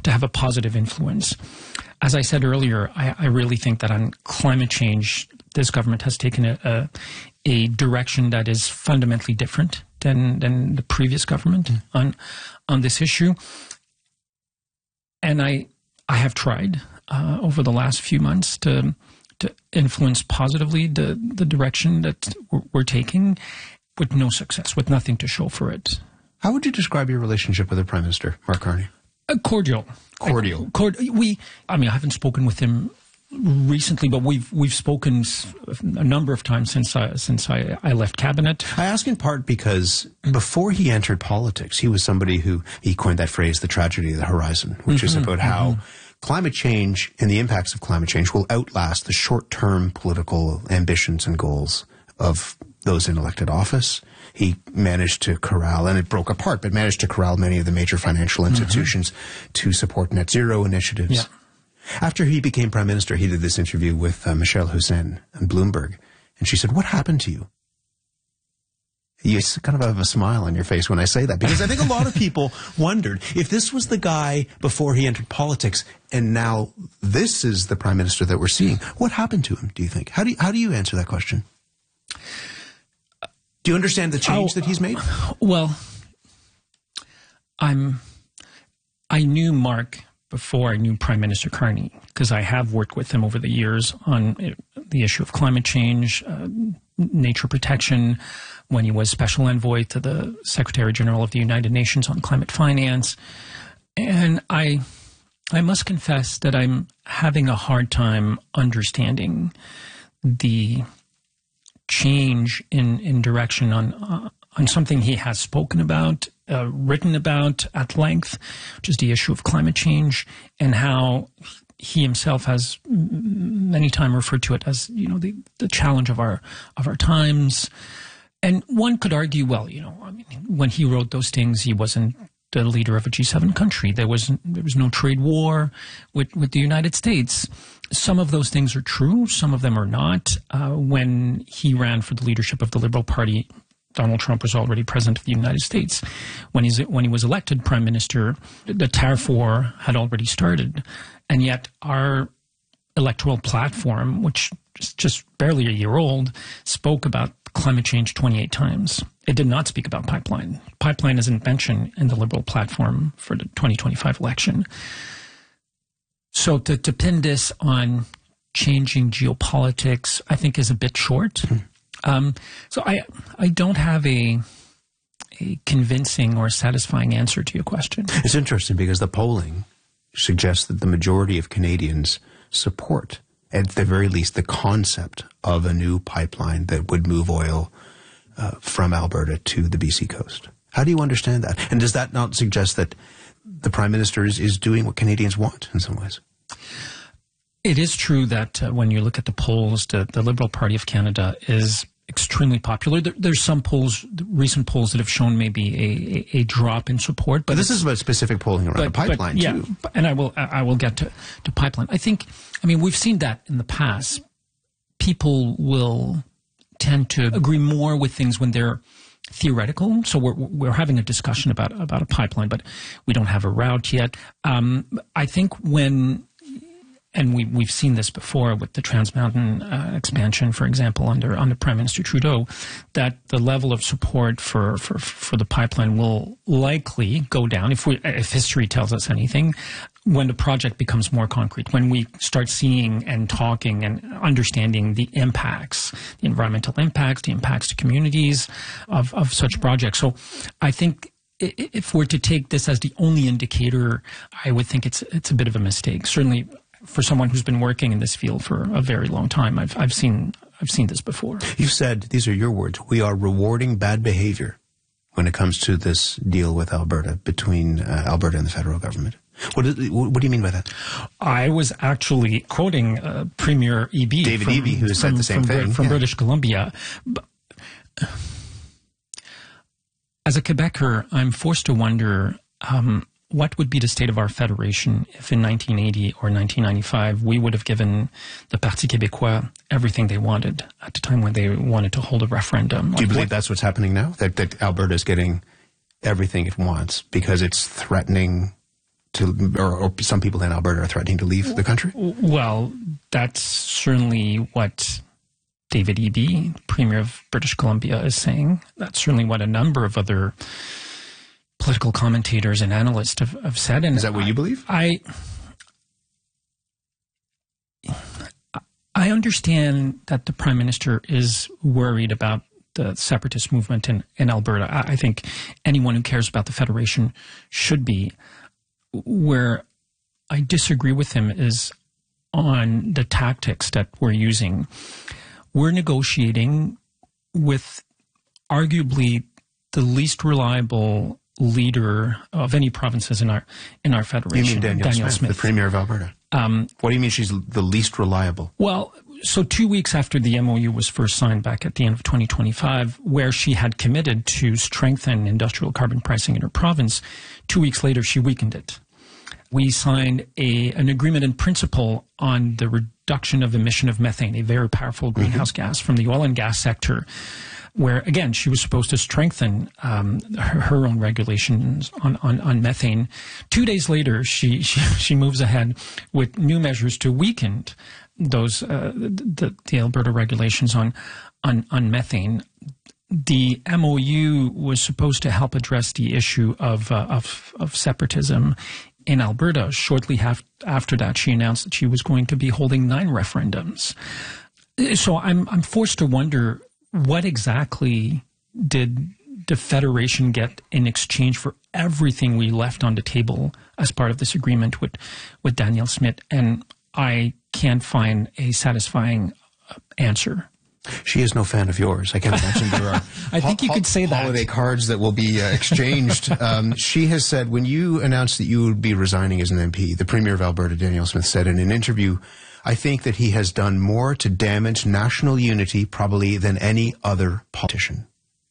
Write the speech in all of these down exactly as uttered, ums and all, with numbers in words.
to have a positive influence. As I said earlier, I, I really think that on climate change, this government has taken a, a, a direction that is fundamentally different than, than the previous government mm. on on this issue. And I I have tried uh, over the last few months to to influence positively the, the direction that we're, we're taking, with no success, with nothing to show for it. How would you describe your relationship with the Prime Minister, Mark Carney? Uh, cordial. Cordial. I, cord, we. I mean, I haven't spoken with him recently, but we've we've spoken a number of times since I since I, I left cabinet. I ask in part because before he entered politics, he was somebody who he coined that phrase, "the tragedy of the horizon," which mm-hmm, is about how mm-hmm. climate change and the impacts of climate change will outlast the short-term political ambitions and goals of those in elected office. He managed to corral, and it broke apart, but managed to corral many of the major financial institutions mm-hmm. to support net zero initiatives. Yeah. After he became Prime Minister, he did this interview with uh, Michelle Hussein on Bloomberg, and she said, "What happened to you?" You kind of have a smile on your face when I say that, because I think a lot of people wondered if this was the guy before he entered politics, and now this is the Prime Minister that we're seeing. What happened to him, do you think? How do you, how do you answer that question? Do you understand the change oh, that he's made? Well, I'm. I knew Mark before I knew Prime Minister Carney, because I have worked with him over the years on the issue of climate change, uh, nature protection, when he was Special Envoy to the Secretary General of the United Nations on climate finance. And I, I must confess that I'm having a hard time understanding the change in, in direction on uh, on something he has spoken about, uh, written about at length, which is the issue of climate change, and how he himself has many times referred to it as, you know, the, the challenge of our of our times. And one could argue, well, you know, I mean, when he wrote those things, he wasn't the leader of a G seven country. There was there was no trade war with, with the United States. Some of those things are true. Some of them are not. Uh, when he ran for the leadership of the Liberal Party, Donald Trump was already president of the United States. When he's when he was elected prime minister, the tariff war had already started, and yet our electoral platform, which is just barely a year old, spoke about climate change twenty-eight times. It did not speak about pipeline. Pipeline isn't mentioned in the Liberal platform for the twenty twenty-five election. So to, to pin this on changing geopolitics, I think is a bit short. Mm-hmm. Um, so I I don't have a a convincing or satisfying answer to your question. It's interesting because the polling suggests that the majority of Canadians support, at the very least, the concept of a new pipeline that would move oil uh, from Alberta to the B C coast. How do you understand that? And does that not suggest that the Prime Minister is, is doing what Canadians want in some ways? It is true that uh, when you look at the polls, the, the Liberal Party of Canada is extremely popular. There, there's some polls, recent polls that have shown maybe a, a, a drop in support. But, but this is about specific polling around but, the pipeline, but, yeah, too. And I will I will get to, to pipeline. I think, I mean, we've seen that in the past. People will tend to agree more with things when they're theoretical. So we're we're having a discussion about about a pipeline, but we don't have a route yet. Um, I think when, and we we've seen this before with the Trans Mountain uh, expansion, for example, under under Prime Minister Trudeau, that the level of support for for for the pipeline will likely go down if we if history tells us anything, when the project becomes more concrete, when we start seeing and talking and understanding the impacts, the environmental impacts, the impacts to communities of, of such projects. So I think if we're to take this as the only indicator, I would think it's it's a bit of a mistake. Certainly for someone who's been working in this field for a very long time, I've I've seen I've seen this before. You've said, these are your words, we are rewarding bad behavior when it comes to this deal with Alberta, between uh, Alberta and the federal government. What do, what do you mean by that? I was actually quoting uh, Premier Eby, David from, Eby, who from, said the same from, thing from yeah. British Columbia. But as a Quebecer, I'm forced to wonder um, what would be the state of our federation if in nineteen eighty or nineteen ninety-five we would have given the Parti Québécois everything they wanted at the time when they wanted to hold a referendum. Do you believe what, that's what's happening now? That, that Alberta is getting everything it wants because it's threatening to, or, or some people in Alberta are threatening to leave the country? Well, that's certainly what David Eby, Premier of British Columbia, is saying. That's certainly what a number of other political commentators and analysts have, have said. And is that what I, you believe? I I understand that the Prime Minister is worried about the separatist movement in, in Alberta. I, I think anyone who cares about the Federation should be. Where I disagree with him is on the tactics that we're using. We're negotiating with arguably the least reliable leader of any provinces in our in our federation. You mean Danielle, Danielle Smith, Smith, the Premier of Alberta? Um, what do you mean she's the least reliable? Well, so two weeks after the M O U was first signed back at the end of twenty twenty-five, where she had committed to strengthen industrial carbon pricing in her province, two weeks later she weakened it. We signed a an agreement in principle on the reduction of emission of methane, a very powerful greenhouse mm-hmm. gas from the oil and gas sector, where, again, she was supposed to strengthen um, her, her own regulations on, on, on methane. Two days later, she, she, she moves ahead with new measures to weaken those uh, the, the Alberta regulations on, on, on methane. The M O U was supposed to help address the issue of, uh, of, of separatism in Alberta. Shortly have, after that, she announced that she was going to be holding nine referendums. So I'm I'm forced to wonder, what exactly did the Federation get in exchange for everything we left on the table as part of this agreement with, with Danielle Smith? And I can't find a satisfying answer. She is no fan of yours. I can't imagine there are I think you could say that. holiday cards that will be uh, exchanged. um, she has said, when you announced that you would be resigning as an M P, the Premier of Alberta, Danielle Smith, said in an interview, "I think that he has done more to damage national unity probably than any other politician."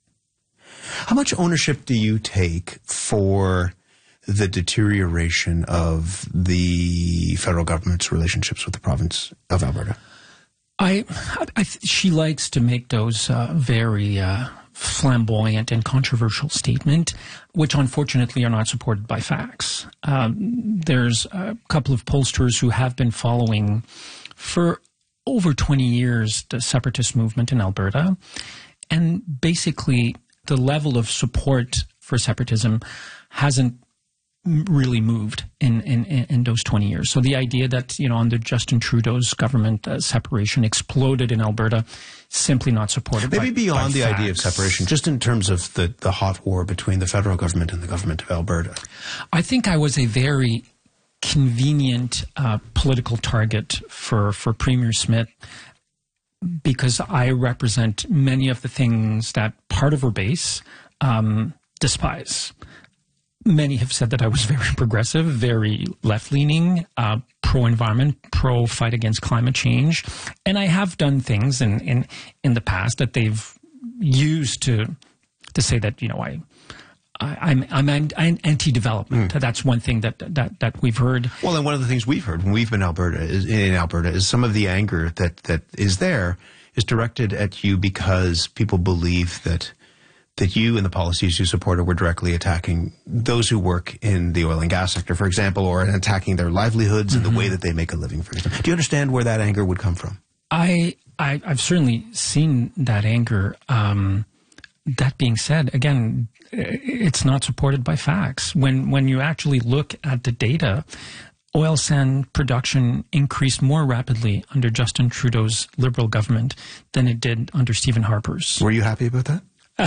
How much ownership do you take for the deterioration of the federal government's relationships with the province of Alberta? I, I she likes to make those uh, very uh, flamboyant and controversial statements, which unfortunately are not supported by facts. Um, there's a couple of pollsters who have been following for over twenty years the separatist movement in Alberta, and basically the level of support for separatism hasn't really moved in, in, in those twenty years. So the idea that, you know, under Justin Trudeau's government, uh, separation exploded in Alberta, simply not supported. Maybe by, beyond by the facts. idea of separation, just in terms of the, the hot war between the federal government and the government of Alberta. I think I was a very convenient uh, political target for, for Premier Smith, because I represent many of the things that part of her base um, despise. Many have said that I was very progressive, very left-leaning, uh, pro-environment, pro-fight against climate change. And I have done things in, in, in the past that they've used to to say that, you know, I, I, I'm, I'm, I'm anti-development. Mm. That's one thing that, that, that we've heard. Well, and one of the things we've heard when we've been Alberta is, in Alberta is some of the anger that, that is there is directed at you because people believe that that you and the policies you supported were directly attacking those who work in the oil and gas sector, for example, or attacking their livelihoods mm-hmm. and the way that they make a living, for example. Do you understand where that anger would come from? I, I, I've certainly seen that anger. Um, that being said, again, it's not supported by facts. When, when you actually look at the data, oil sand production increased more rapidly under Justin Trudeau's Liberal government than it did under Stephen Harper's. Were you happy about that?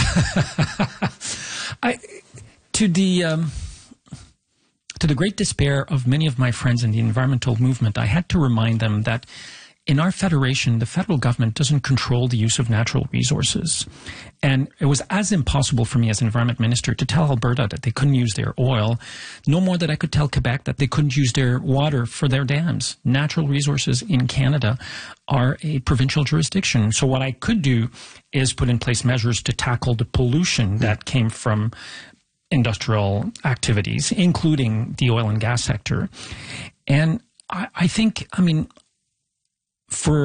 I, to the um, to the great despair of many of my friends in the environmental movement, I had to remind them that in our federation, the federal government doesn't control the use of natural resources. And it was as impossible for me as environment minister to tell Alberta that they couldn't use their oil, no more than I could tell Quebec that they couldn't use their water for their dams. Natural resources in Canada are a provincial jurisdiction. So what I could do is put in place measures to tackle the pollution that came from industrial activities, including the oil and gas sector. And I, I think, I mean, for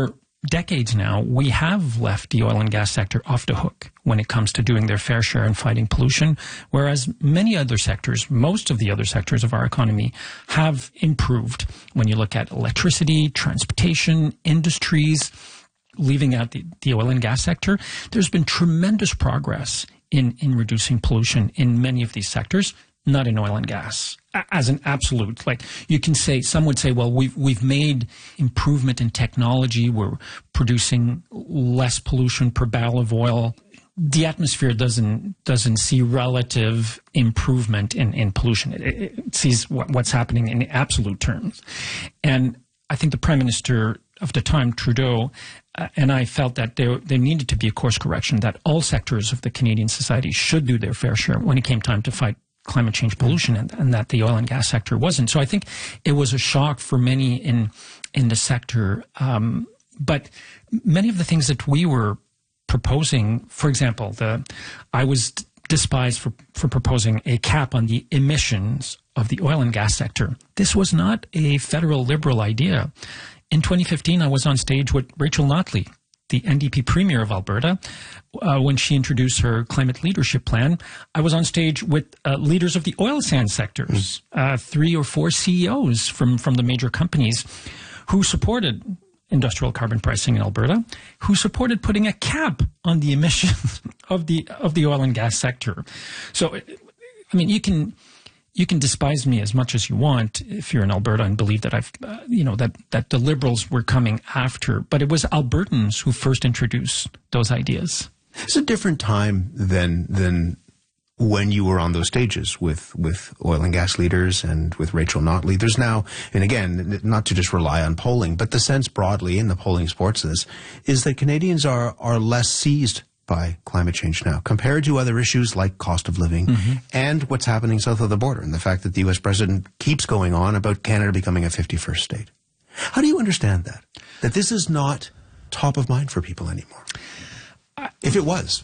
decades now, we have left the oil and gas sector off the hook when it comes to doing their fair share in fighting pollution, whereas many other sectors, most of the other sectors of our economy, have improved. When you look at electricity, transportation, industries, leaving out the, the oil and gas sector, there's been tremendous progress in, in reducing pollution in many of these sectors, not in oil and gas. As an absolute, like you can say, some would say, well, we've we've made improvement in technology. We're producing less pollution per barrel of oil. The atmosphere doesn't doesn't see relative improvement in, in pollution. It, it sees what, what's happening in absolute terms. And I think the Prime Minister of the time, Trudeau, uh, and I felt that there, there needed to be a course correction, that all sectors of the Canadian society should do their fair share when it came time to fight climate change pollution, and, and that the oil and gas sector wasn't. So I think it was a shock for many in in the sector. Um, but many of the things that we were proposing, for example, the I was despised for, for proposing a cap on the emissions of the oil and gas sector. This was not a federal Liberal idea. In twenty fifteen, I was on stage with Rachel Notley, the N D P Premier of Alberta, uh, when she introduced her climate leadership plan. I was on stage with uh, leaders of the oil sands sectors, mm. uh, three or four C E Os from, from the major companies who supported industrial carbon pricing in Alberta, who supported putting a cap on the emissions of the of the oil and gas sector. So, I mean, you can... You can despise me as much as you want if you're in Alberta and believe that I've, uh, you know, that, that the Liberals were coming after. But it was Albertans who first introduced those ideas. It's a different time than than when you were on those stages with, with oil and gas leaders and with Rachel Notley. There's now, and again, not to just rely on polling, but the sense broadly, in the polling supports this, is that Canadians are, are less seized by climate change now, compared to other issues like cost of living mm-hmm. and what's happening south of the border, and the fact that the U S president keeps going on about Canada becoming a fifty-first state. How do you understand that? That this is not top of mind for people anymore? Uh, if it was.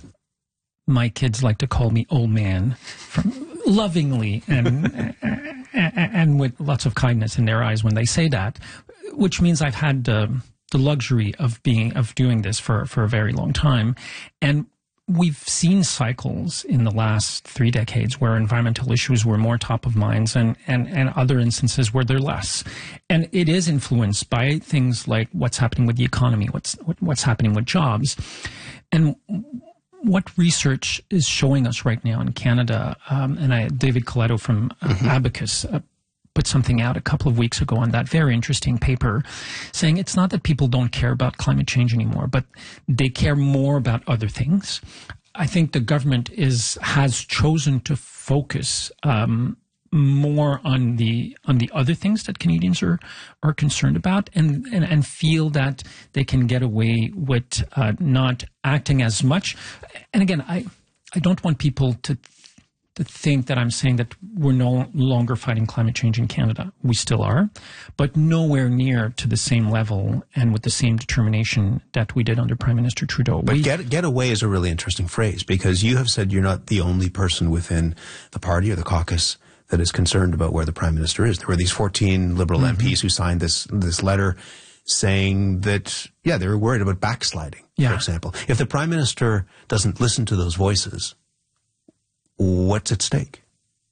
My kids like to call me old man, from, lovingly and, and, and with lots of kindness in their eyes when they say that, which means I've had... Uh, the luxury of being of doing this for, for a very long time. And we've seen cycles in the last three decades where environmental issues were more top of minds and, and, and other instances where they're less. And it is influenced by things like what's happening with the economy, what's what's happening with jobs. And what research is showing us right now in Canada, um, and I, David Coletto from uh, mm-hmm. Abacus uh, put something out a couple of weeks ago on that very interesting paper saying it's not that people don't care about climate change anymore, but they care more about other things. I think the government is has chosen to focus um, more on the on the other things that Canadians are are concerned about, and and, and feel that they can get away with uh, not acting as much. And again, I I don't want people to to think that I'm saying that we're no longer fighting climate change in Canada. We still are, but nowhere near to the same level and with the same determination that we did under Prime Minister Trudeau. But we, get, get away is a really interesting phrase, because you have said you're not the only person within the party or the caucus that is concerned about where the Prime Minister is. There were these fourteen Liberal mm-hmm. M Ps who signed this this letter saying that, yeah, they were worried about backsliding, yeah. for example. If the Prime Minister doesn't listen to those voices, what's at stake?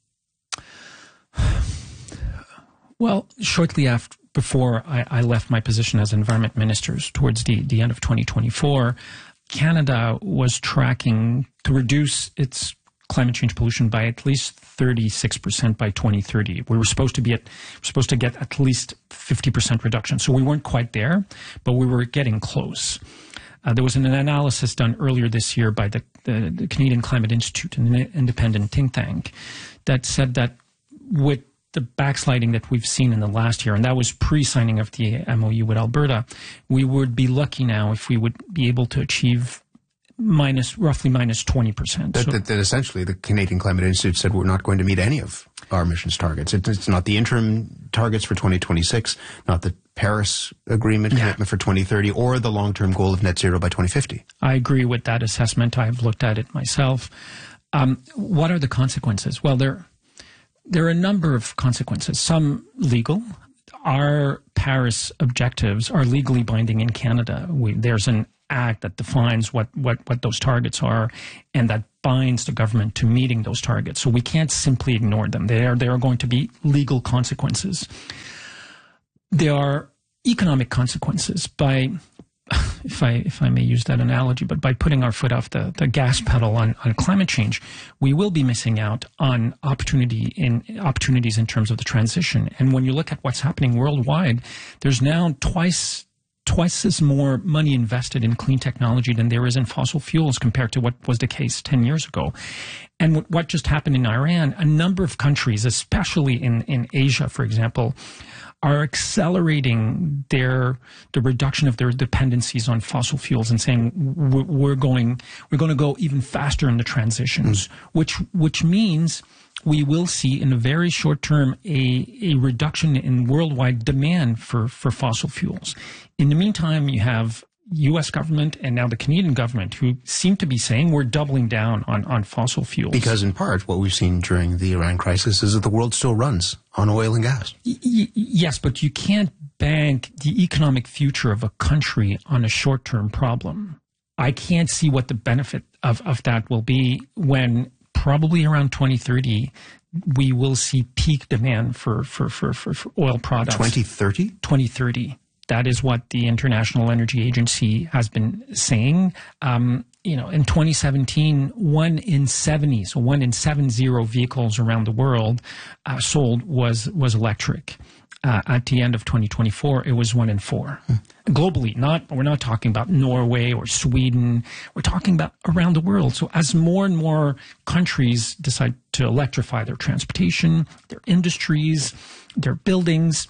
Well, shortly after, before I, I left my position as Environment Minister towards the, the end of twenty twenty-four, Canada was tracking to reduce its climate change pollution by at least thirty-six percent by twenty thirty. We were supposed to be at, we're supposed to get at least fifty percent reduction. So we weren't quite there, but we were getting close. Uh, there was an analysis done earlier this year by the, the, the Canadian Climate Institute, an independent think tank, that said that with the backsliding that we've seen in the last year, and that was pre-signing of the M O U with Alberta, we would be lucky now if we would be able to achieve minus roughly minus twenty percent. That, so, that, that essentially the Canadian Climate Institute said we're not going to meet any of our emissions targets. It, it's not the interim targets for twenty twenty-six, not the Paris Agreement yeah. commitment for twenty thirty, or the long-term goal of net zero by twenty fifty. I agree with that assessment. I've looked at it myself. Um, what are the consequences? Well, there, there are a number of consequences. Some legal. Our Paris objectives are legally binding in Canada. We, there's an act that defines what, what, what those targets are, and that binds the government to meeting those targets. So we can't simply ignore them. There, there are going to be legal consequences. There are economic consequences by, if I if I may use that analogy, but by putting our foot off the, the gas pedal on, on climate change, we will be missing out on opportunity in opportunities in terms of the transition. And when you look at what's happening worldwide, there's now twice twice as more money invested in clean technology than there is in fossil fuels compared to what was the case ten years ago. And what just happened in Iran, a number of countries, especially in, in Asia, for example, are accelerating their the reduction of their dependencies on fossil fuels and saying we're going we're going to go even faster in the transitions, mm. which which means we will see in a very short term a, a reduction in worldwide demand for, for fossil fuels. In the meantime, you have U S government and now the Canadian government who seem to be saying we're doubling down on, on fossil fuels. Because in part, what we've seen during the Iran crisis is that the world still runs on oil and gas. Y- yes, but you can't bank the economic future of a country on a short-term problem. I can't see what the benefit of, of that will be when probably around twenty thirty, we will see peak demand for, for, for, for, for oil products. twenty thirty? twenty thirty. That is what the International Energy Agency has been saying. Um, you know, in twenty seventeen, one in seventy, so one in seven zero vehicles around the world uh, sold was was electric. Uh, at the end of twenty twenty-four, it was one in four. Hmm. Globally, not we're not talking about Norway or Sweden. We're talking about around the world. So as more and more countries decide to electrify their transportation, their industries, their buildings,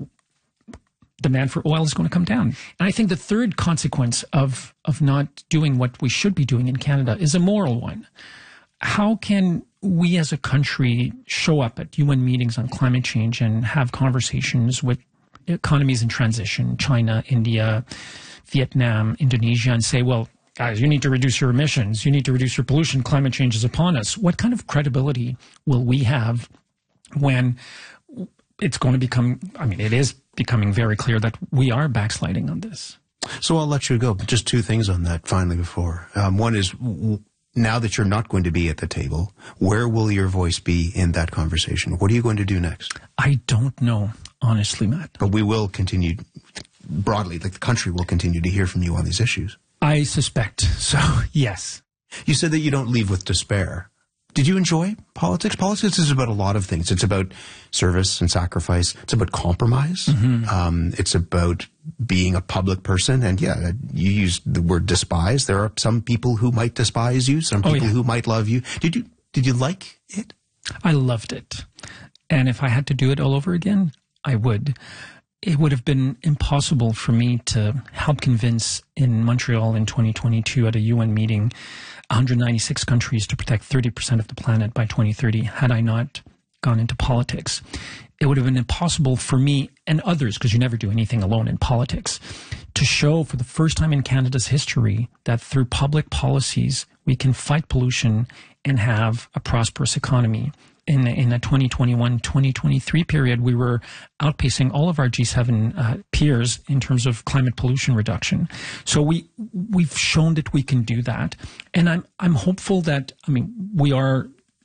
demand for oil is going to come down. And I think the third consequence of, of not doing what we should be doing in Canada is a moral one. How can we as a country show up at U N meetings on climate change and have conversations with economies in transition, China, India, Vietnam, Indonesia, and say, well, guys, you need to reduce your emissions, you need to reduce your pollution, climate change is upon us. What kind of credibility will we have when it's going to become, I mean, it is becoming very clear that we are backsliding on this? So I'll let you go, but just two things on that finally before. Um, one is, w- now that you're not going to be at the table, where will your voice be in that conversation? What are you going to do next? I don't know, honestly, Matt. But we will continue, broadly, like the country will continue to hear from you on these issues. I suspect. So, yes. You said that you don't leave with despair. Did you enjoy politics? Politics is about a lot of things. It's about service and sacrifice. It's about compromise. Mm-hmm. Um, it's about being a public person. And yeah, you used the word despise. There are some people who might despise you, some people oh, yeah. who might love you. Did you, did you like it? I loved it. And if I had to do it all over again, I would. It would have been impossible for me to help convince in Montreal in twenty twenty-two at a U N meeting one hundred ninety-six countries to protect thirty percent of the planet by twenty thirty had I not gone into politics. It would have been impossible for me and others, because you never do anything alone in politics, to show for the first time in Canada's history that through public policies we can fight pollution and have a prosperous economy. In, in a twenty twenty-one twenty twenty-three period, we were outpacing all of our G seven uh, peers in terms of climate pollution reduction. So we, we've shown that we can do that. And I'm, I'm hopeful that, I mean, we are,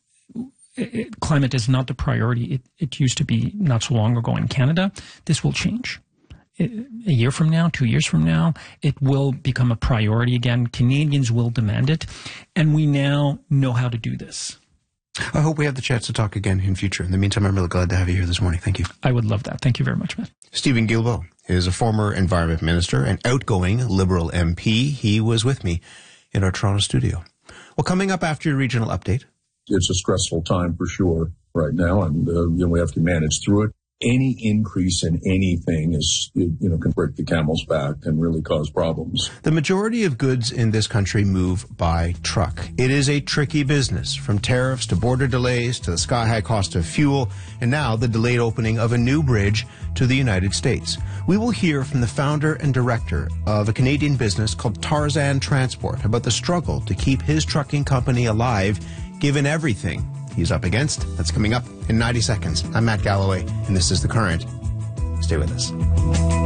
it, climate is not the priority it, it used to be not so long ago in Canada. This will change. It, a year from now, two years from now, it will become a priority again. Canadians will demand it. And we now know how to do this. I hope we have the chance to talk again in future. In the meantime, I'm really glad to have you here this morning. Thank you. I would love that. Thank you very much, Matt. Stephen Guilbeault is a former Environment Minister and outgoing Liberal M P. He was with me in our Toronto studio. Well, coming up after your regional update. It's a stressful time for sure right now, and uh, you know, we have to manage through it. Any increase in anything is, you know, can break the camel's back and really cause problems. The majority of goods in this country move by truck. It is a tricky business, from tariffs to border delays to the sky-high cost of fuel, and now the delayed opening of a new bridge to the United States. We will hear from the founder and director of a Canadian business called Tarzan Transport about the struggle to keep his trucking company alive, given everything he's up against. That's coming up in ninety seconds. I'm Matt Galloway, and this is The Current. Stay with us.